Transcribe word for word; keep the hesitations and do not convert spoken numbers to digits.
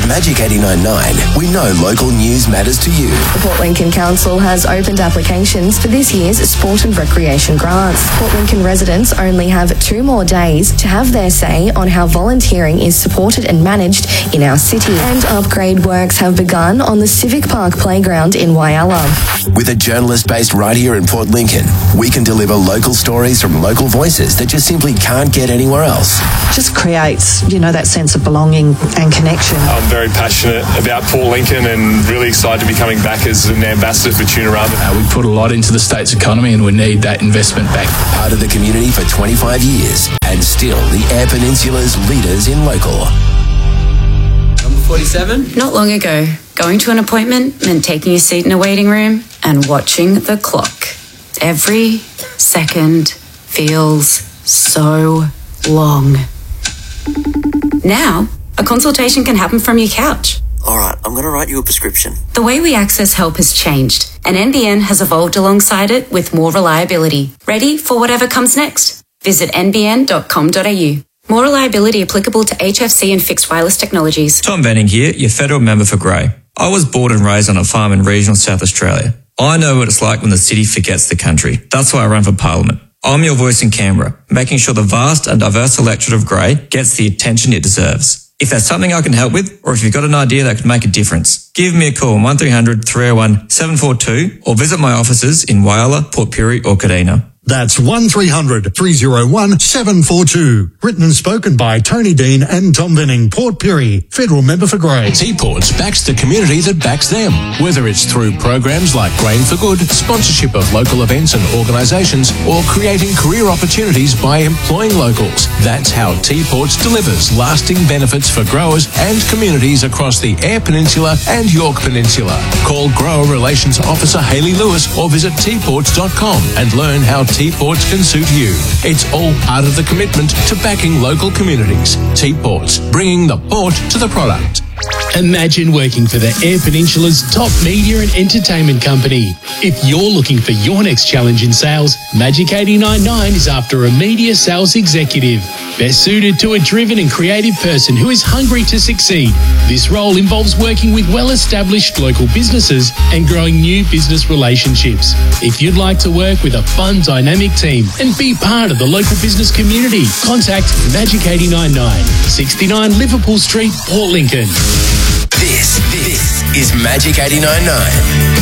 Magic eighty-nine point nine, we know local news matters to you. The Port Lincoln Council has opened applications for this year's Sport and Recreation Grants. Port Lincoln residents only have two more days to have their say on how volunteering is supported and managed in our city. And upgrade works have begun on the Civic Park Playground in Whyalla. With a journalist based right here in Port Lincoln, we can deliver local stories from local voices that just simply can't get anywhere else. Just creates, you know, that sense of belonging and connection. I'm very passionate about Port Lincoln and really excited to be coming back as an ambassador for Tunarama. Uh, we put a lot into the state's economy and we need that investment back. Part of the community for twenty-five years and still the Eyre Peninsula's leaders in local. Number forty-seven. Not long ago, going to an appointment meant taking a seat in a waiting room and watching the clock. Every second feels so long. Now, a consultation can happen from your couch. All right, I'm going to write you a prescription. The way we access help has changed, and N B N has evolved alongside it with more reliability. Ready for whatever comes next? Visit n b n dot com dot a u. More reliability applicable to H F C and fixed wireless technologies. Tom Benning here, your federal member for Grey. I was born and raised on a farm in regional South Australia. I know what it's like when the city forgets the country. That's why I run for Parliament. I'm your voice in Canberra, making sure the vast and diverse electorate of Grey gets the attention it deserves. If there's something I can help with, or if you've got an idea that could make a difference, give me a call on one three hundred, three oh one, seven four two or visit my offices in Whyalla, Port Pirie or Kadina. That's one three hundred, three oh one, seven four two. Written and spoken by Tony Dean and Tom Benning, Port Pirie, federal member for Grey. T-Ports backs the community that backs them. Whether it's through programs like Grain for Good, sponsorship of local events and organisations, or creating career opportunities by employing locals. That's how T-Ports delivers lasting benefits for growers and communities across the Eyre Peninsula and York Peninsula. Call Grower Relations Officer Hayley Lewis or visit t ports dot com and learn how T-Ports can suit you. It's all part of the commitment to backing local communities. T-Ports, bringing the port to the product. Imagine working for the Eyre Peninsula's top media and entertainment company. If you're looking for your next challenge in sales, Magic eighty-nine point nine is after a media sales executive, best suited to a driven and creative person who is hungry to succeed. This role involves working with well-established local businesses and growing new business relationships. If you'd like to work with a fun, dynamic team and be part of the local business community, contact Magic eighty-nine point nine, sixty-nine Liverpool Street, Port Lincoln. This, this is Magic eighty-nine point nine.